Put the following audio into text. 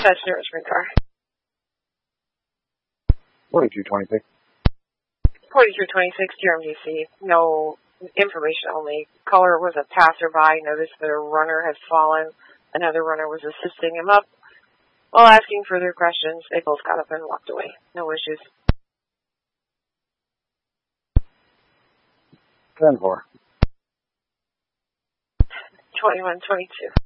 Dispatch nourishment car. 4226. 4226 GRMDC. No information only. Caller was a passerby. Noticed that a runner had fallen. Another runner was assisting him up. While asking further questions, they both got up and walked away. No issues. 10-4. 2122.